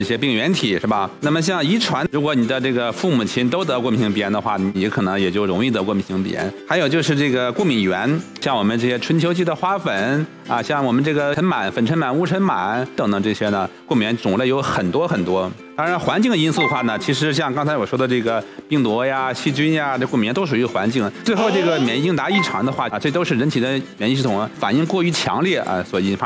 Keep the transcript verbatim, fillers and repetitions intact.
一些病原体，是吧？那么像遗传，如果你的这个父母亲都得过敏性鼻炎的话，你可能也就容易得过敏性鼻炎。还有就是这个过敏源，像我们这些春秋季的花粉啊，像我们这个尘螨、粉尘螨、无尘螨等等这些呢，过敏源种类有很多很多。当然，环境因素的话呢，其实像刚才我说的这个病毒呀、细菌呀，这过敏源都属于环境。最后这个免疫应答异常的话啊，这都是人体的免疫系统反应过于强烈啊所引发。